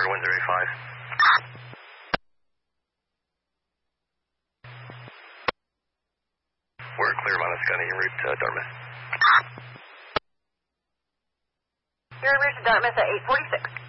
105. We're clear, Montescani, en route to Dartmouth. You're en route to Dartmouth at 8:46.